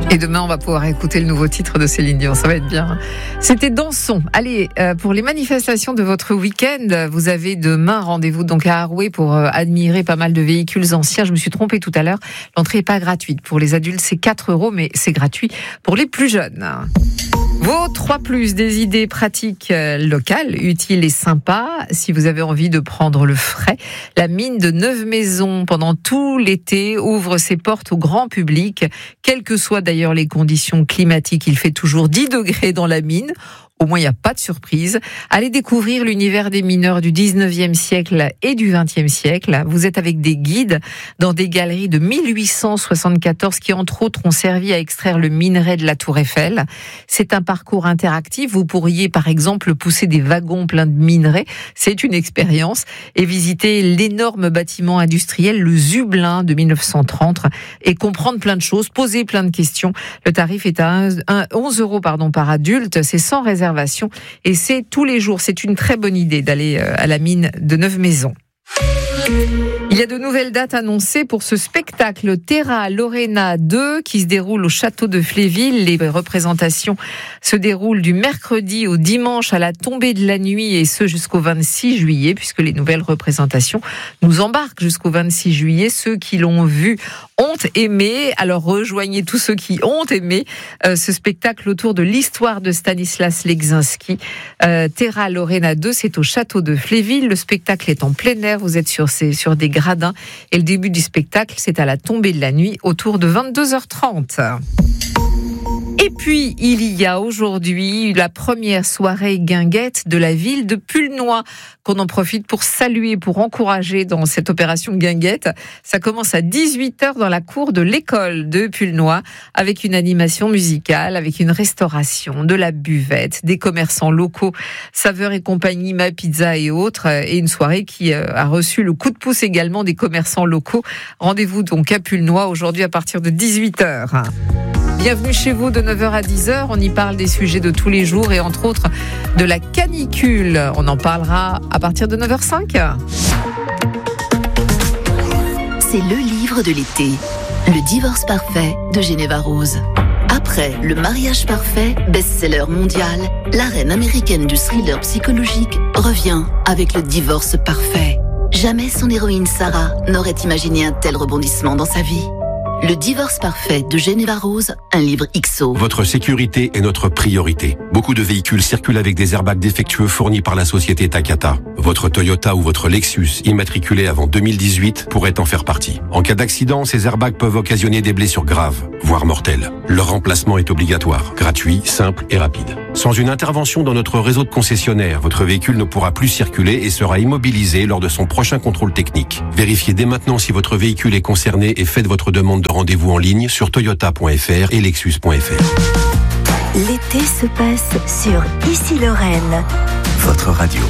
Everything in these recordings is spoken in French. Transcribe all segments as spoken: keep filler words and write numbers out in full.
Et demain, on va pouvoir écouter le nouveau titre de Céline Dion. Ça va être bien. C'était Dansons. Allez, euh, pour les manifestations de votre week-end, vous avez demain rendez-vous donc à Arouet pour euh, admirer pas mal de véhicules anciens. Je me suis trompée tout à l'heure. L'entrée n'est pas gratuite. Pour les adultes, c'est quatre euros, mais c'est gratuit pour les plus jeunes. Vos trois plus, des idées pratiques euh, locales, utiles et sympas. Si vous avez envie de prendre le frais, la mine de Neuve-Maisons, pendant tout l'été, ouvre ses portes au grand public. Quelles que soient d'ailleurs les conditions climatiques, il fait toujours dix degrés dans la mine. Au moins, il n'y a pas de surprise. Allez découvrir l'univers des mineurs du dix-neuvième siècle et du vingtième siècle. Vous êtes avec des guides dans des galeries de mille huit cent soixante-quatorze qui, entre autres, ont servi à extraire le minerai de la Tour Eiffel. C'est un parcours interactif. Vous pourriez, par exemple, pousser des wagons pleins de minerais. C'est une expérience. Et visiter l'énorme bâtiment industriel, le Zublin de mille neuf cent trente, et comprendre plein de choses, poser plein de questions. Le tarif est à onze euros pardon, par adulte. C'est sans réservation. Et c'est tous les jours. C'est une très bonne idée d'aller à la mine de Neuve-Maisons. Il y a de nouvelles dates annoncées pour ce spectacle Terra Lorena deux qui se déroule au château de Fléville. Les représentations se déroulent du mercredi au dimanche à la tombée de la nuit, et ce jusqu'au vingt-six juillet, puisque les nouvelles représentations nous embarquent jusqu'au vingt-six juillet. Ceux qui l'ont vu ont aimé, alors rejoignez tous ceux qui ont aimé euh, ce spectacle autour de l'histoire de Stanislas Leczinski. Euh, Terra Lorena deux, c'est au château de Fléville. Le spectacle est en plein air, vous êtes sur, ces, sur des gradins, et le début du spectacle, c'est à la tombée de la nuit, autour de vingt-deux heures trente. Et puis, il y a aujourd'hui la première soirée guinguette de la ville de Pulnoy, qu'on en profite pour saluer, pour encourager dans cette opération guinguette. Ça commence à dix-huit heures dans la cour de l'école de Pulnoy, avec une animation musicale, avec une restauration, de la buvette, des commerçants locaux, Saveurs et compagnie, Ma Pizza et autres, et une soirée qui a reçu le coup de pouce également des commerçants locaux. Rendez-vous donc à Pulnoy aujourd'hui à partir de dix-huit heures. Bienvenue chez vous de neuf heures à dix heures. On y parle des sujets de tous les jours et entre autres de la canicule. On en parlera à partir de neuf heures cinq. C'est le livre de l'été. Le divorce parfait de Geneva Rose. Après Le mariage parfait, best-seller mondial, la reine américaine du thriller psychologique revient avec Le divorce parfait. Jamais son héroïne Sarah n'aurait imaginé un tel rebondissement dans sa vie. Le divorce parfait de Geneva Rose, un livre X O. Votre sécurité est notre priorité. Beaucoup de véhicules circulent avec des airbags défectueux fournis par la société Takata. Votre Toyota ou votre Lexus, immatriculé avant deux mille dix-huit, pourrait en faire partie. En cas d'accident, ces airbags peuvent occasionner des blessures graves, voire mortelles. Leur remplacement est obligatoire, gratuit, simple et rapide. Sans une intervention dans notre réseau de concessionnaires, votre véhicule ne pourra plus circuler et sera immobilisé lors de son prochain contrôle technique. Vérifiez dès maintenant si votre véhicule est concerné et faites votre demande de rendez-vous en ligne sur toyota point f r et lexus point f r. L'été se passe sur Ici Lorraine, votre radio.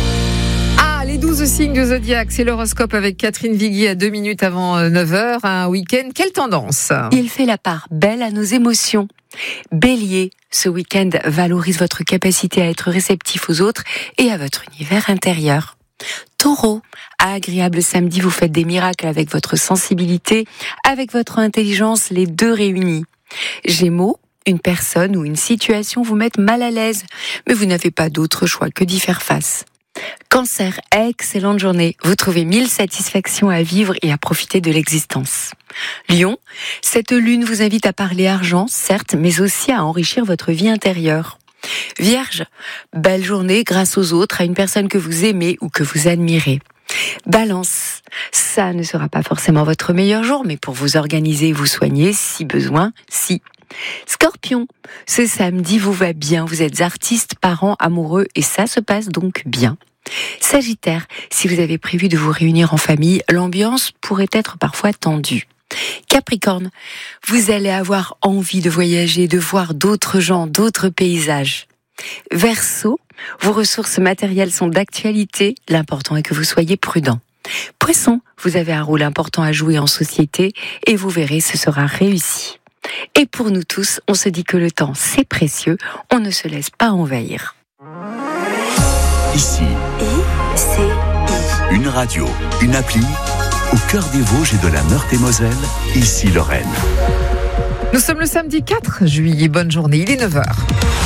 Ah, les douze signes du zodiaque, c'est l'horoscope avec Catherine Vigui à deux minutes avant neuf heures. Un week-end, quelle tendance ? Il fait la part belle à nos émotions. Bélier, ce week-end valorise votre capacité à être réceptif aux autres et à votre univers intérieur. Taureau, agréable samedi, vous faites des miracles avec votre sensibilité, avec votre intelligence, les deux réunis. Gémeaux, une personne ou une situation vous met mal à l'aise, mais vous n'avez pas d'autre choix que d'y faire face. Cancer, excellente journée, vous trouvez mille satisfactions à vivre et à profiter de l'existence. Lion, cette lune vous invite à parler argent, certes, mais aussi à enrichir votre vie intérieure. Vierge, belle journée grâce aux autres, à une personne que vous aimez ou que vous admirez. Balance, ça ne sera pas forcément votre meilleur jour, mais pour vous organiser et vous soigner, si besoin, si. Scorpion, ce samedi vous va bien, vous êtes artiste, parent, amoureux et ça se passe donc bien. Sagittaire, si vous avez prévu de vous réunir en famille, l'ambiance pourrait être parfois tendue. Capricorne, vous allez avoir envie de voyager, de voir d'autres gens, d'autres paysages. Verseau, vos ressources matérielles sont d'actualité, l'important est que vous soyez prudent. Poisson, vous avez un rôle important à jouer en société et vous verrez, ce sera réussi. Et pour nous tous, on se dit que le temps c'est précieux, on ne se laisse pas envahir. Ici, I C I. une radio, une appli, au cœur des Vosges et de la Meurthe-et-Moselle, Ici Lorraine. Nous sommes le samedi quatre juillet. Bonne journée, il est neuf heures.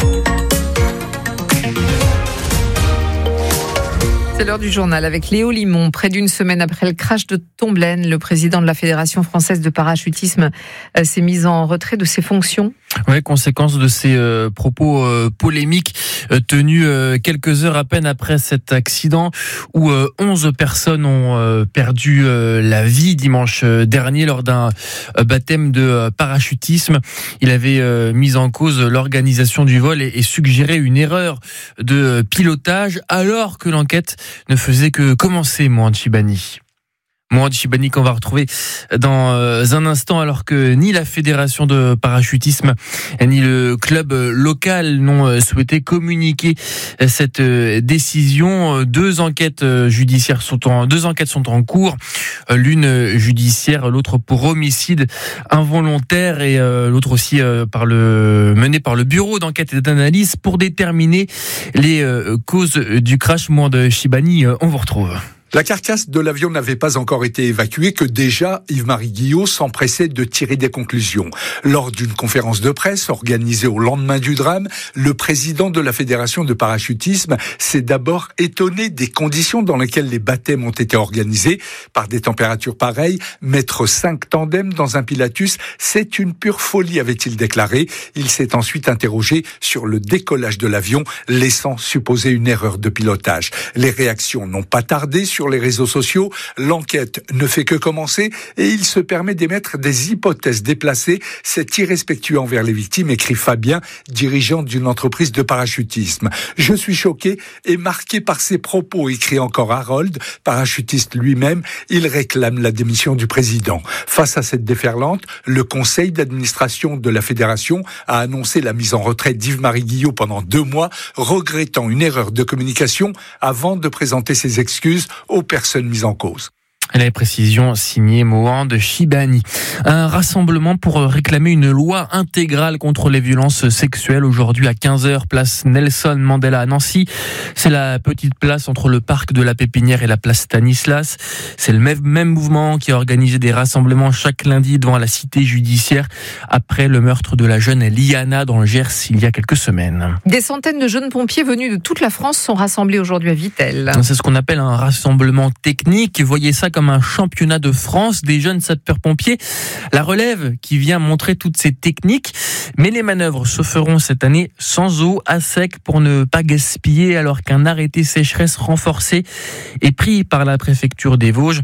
C'est l'heure du journal avec Léo Limon. Près d'une semaine après le crash de Tomblaine, le président de la Fédération française de parachutisme s'est mis en retrait de ses fonctions. Oui, conséquence de ces euh, propos euh, polémiques euh, tenus euh, quelques heures à peine après cet accident où euh, onze personnes ont euh, perdu euh, la vie dimanche dernier lors d'un euh, baptême de euh, parachutisme. Il avait euh, mis en cause l'organisation du vol et, et suggéré une erreur de pilotage alors que l'enquête ne faisait que commencer, Mohamed Chibani. Mohamed Chibani qu'on va retrouver dans un instant, alors que ni la fédération de parachutisme ni le club local n'ont souhaité communiquer cette décision. Deux enquêtes judiciaires sont en, deux enquêtes sont en cours, l'une judiciaire, l'autre pour homicide involontaire et l'autre aussi par le, menée par le bureau d'enquête et d'analyse pour déterminer les causes du crash. Mohamed Chibani, on vous retrouve. La carcasse de l'avion n'avait pas encore été évacuée que déjà Yves-Marie Guillot s'empressait de tirer des conclusions. Lors d'une conférence de presse organisée au lendemain du drame, le président de la Fédération de parachutisme s'est d'abord étonné des conditions dans lesquelles les baptêmes ont été organisés. Par des températures pareilles, mettre cinq tandems dans un Pilatus, c'est une pure folie, avait-il déclaré. Il s'est ensuite interrogé sur le décollage de l'avion, laissant supposer une erreur de pilotage. Les réactions n'ont pas tardé sur les réseaux sociaux. L'enquête ne fait que commencer et il se permet d'émettre des hypothèses déplacées. C'est irrespectueux envers les victimes, écrit Fabien, dirigeant d'une entreprise de parachutisme. Je suis choqué et marqué par ces propos, écrit encore Harold, parachutiste lui-même. Il réclame la démission du président. Face à cette déferlante, le conseil d'administration de la fédération a annoncé la mise en retrait d'Yves-Marie Guillot pendant deux mois, regrettant une erreur de communication avant de présenter ses excuses aux personnes mises en cause. La précision signée Mohamed Chibani. Un rassemblement pour réclamer une loi intégrale contre les violences sexuelles aujourd'hui à quinze heures, place Nelson Mandela à Nancy. C'est la petite place entre le parc de la Pépinière et la place Stanislas. C'est le même mouvement qui a organisé des rassemblements chaque lundi devant la cité judiciaire après le meurtre de la jeune Liana dans le Gers il y a quelques semaines. Des centaines de jeunes pompiers venus de toute la France sont rassemblés aujourd'hui à Vittel. C'est ce qu'on appelle un rassemblement technique. Voyez ça comme un championnat de France des jeunes sapeurs-pompiers. La relève qui vient montrer toutes ces techniques. Mais les manœuvres se feront cette année sans eau, à sec, pour ne pas gaspiller, alors qu'un arrêté sécheresse renforcé est pris par la préfecture des Vosges.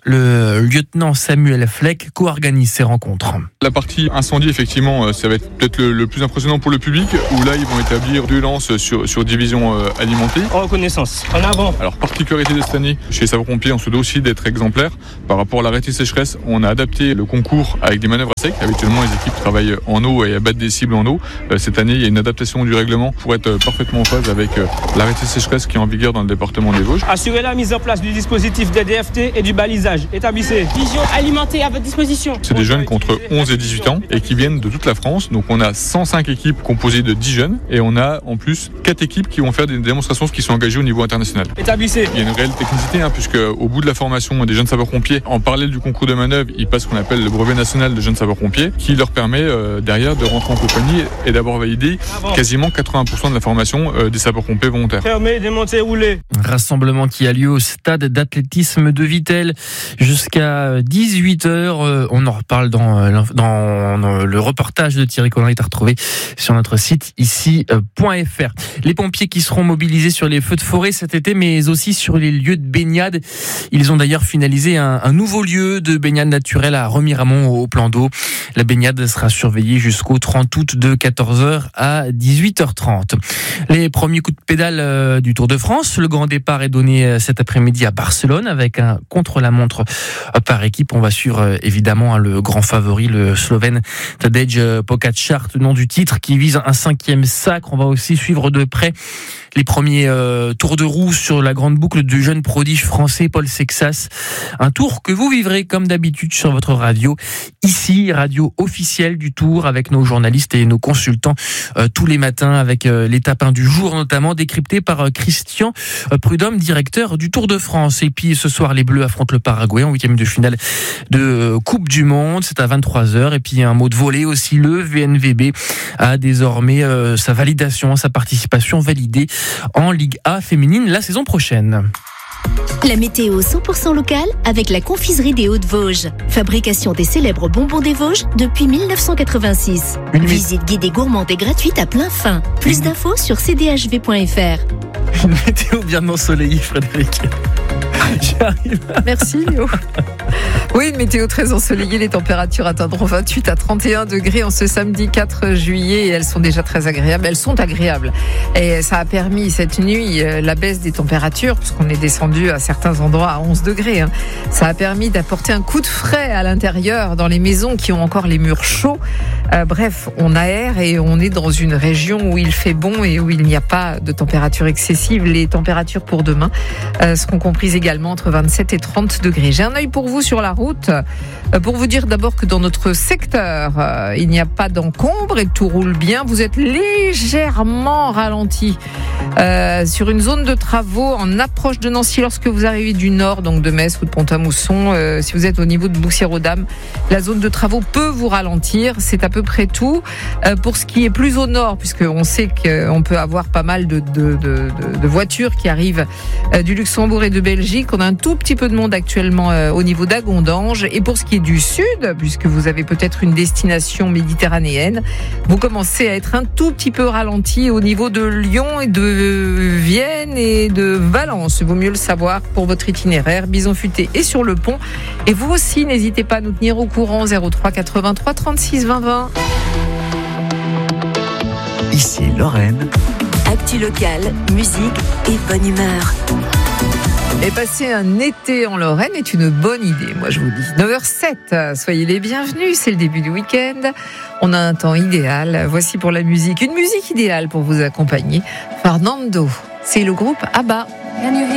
Le lieutenant Samuel Fleck co-organise ces rencontres. La partie incendie, effectivement, ça va être peut-être le, le plus impressionnant pour le public, où là, ils vont établir deux lances sur, sur division euh, alimentée. En reconnaissance, en avant. Alors, particularité de cette année, chez les sapeurs-pompiers, on se doit aussi d'être exemplaire. Par rapport à l'arrêté sécheresse, on a adapté le concours avec des manœuvres à sec. Habituellement, les équipes travaillent en eau et abattent des cibles en eau. Euh, cette année, il y a une adaptation du règlement pour être parfaitement en phase avec euh, l'arrêté sécheresse qui est en vigueur dans le département des Vosges. Assurez la mise en place du dispositif des D F T et du balisage. Établissez. Vision alimentée à votre disposition. C'est des jeunes qui ont entre onze et dix-huit ans et qui viennent de toute la France. Donc on a cent cinq équipes composées de dix jeunes et on a en plus quatre équipes qui vont faire des démonstrations qui sont engagées au niveau international. Établissez. Il y a une réelle technicité hein, puisque au bout de la formation des jeunes sapeurs-pompiers, en parallèle du concours de manœuvre, ils passent ce qu'on appelle le brevet national de jeunes sapeurs-pompiers qui leur permet euh, derrière de rentrer en compagnie et d'avoir validé quasiment quatre-vingts pour cent de la formation euh, des sapeurs-pompiers volontaires. Fermez, démontez, roulez. Rassemblement qui a lieu au stade d'athlétisme de Vittel jusqu'à dix-huit heures. On en reparle dans, dans le reportage de Thierry Collin, est à retrouver sur notre site ici point f r. Les pompiers qui seront mobilisés sur les feux de forêt cet été, mais aussi sur les lieux de baignade. Ils ont d'ailleurs finalisé un, un nouveau lieu de baignade naturelle à Remiremont au plan d'eau. La baignade sera surveillée jusqu'au trente août de quatorze heures à dix-huit heures trente. Les premiers coups de pédale du Tour de France. Le grand départ est donné cet après-midi à Barcelone avec un contre-la-montre par équipe. On va suivre évidemment le grand favori, le Slovène Tadej Pogačar, nom du titre, qui vise un cinquième sacre. On va aussi suivre de près les premiers euh, tours de roue sur la grande boucle du jeune prodige français Paul Sexas. Un tour que vous vivrez comme d'habitude sur votre radio, ici Radio radio officielle du Tour avec nos journalistes et nos consultants euh, tous les matins avec euh, l'étape un du jour notamment décryptée par euh, Christian euh, Prudhomme, directeur du Tour de France. Et puis ce soir, les Bleus affrontent le Paraguay en huitième de finale de euh, Coupe du Monde. C'est à vingt-trois heures. Et puis un mot de volley aussi, le V N V B a désormais euh, sa validation, sa participation validée en Ligue A féminine la saison prochaine. La météo cent pour cent locale avec la confiserie des Hauts-de-Vosges. Fabrication des célèbres bonbons des Vosges depuis dix-neuf cent quatre-vingt-six. Une visite guidée gourmande et gratuite à plein fin. Plus d'infos sur c d h v point f r. Une météo bien ensoleillée, Frédéric. J'arrive. Merci Léo. Oui, une météo très ensoleillée. Les températures atteindront vingt-huit à trente et un degrés en ce samedi quatre juillet et elles sont déjà très agréables. Elles sont agréables. Et ça a permis cette nuit la baisse des températures puisqu'on est descendu à certains endroits à onze degrés. Hein. Ça a permis d'apporter un coup de frais à l'intérieur dans les maisons qui ont encore les murs chauds. Euh, bref, on aère et on est dans une région où il fait bon et où il n'y a pas de température excessive. Les températures pour demain euh, seront comprises également entre vingt-sept et trente degrés. J'ai un œil pour vous sur la route euh, pour vous dire d'abord que dans notre secteur, euh, il n'y a pas d'encombre et tout roule bien. Vous êtes légèrement ralenti euh, sur une zone de travaux en approche de Nancy lorsque vous arrivez du nord, donc de Metz ou de Pont-à-Mousson. Euh, si vous êtes au niveau de Boussière-aux-Dames, la zone de travaux peut vous ralentir. C'est à peu près tout. Euh, pour ce qui est plus au nord, puisqu'on sait qu'on peut avoir pas mal de, de, de, de voitures qui arrivent euh, du Luxembourg et de Belgique. On a un tout petit peu de monde actuellement euh, au niveau d'Agondange. Et pour ce qui est du sud, puisque vous avez peut-être une destination méditerranéenne, vous commencez à être un tout petit peu ralenti au niveau de Lyon et de Vienne et de Valence. Il vaut mieux le savoir pour votre itinéraire. Bison futé est sur le pont. Et vous aussi, n'hésitez pas à nous tenir au courant. zéro trois quatre-vingt-trois trente-six vingt vingt. Ici Lorraine. Actu locale, musique et bonne humeur. Et passer un été en Lorraine est une bonne idée, moi je vous dis. neuf heures sept, soyez les bienvenus, c'est le début du week-end. On a un temps idéal. Voici pour la musique, une musique idéale pour vous accompagner. Fernando, c'est le groupe ABBA.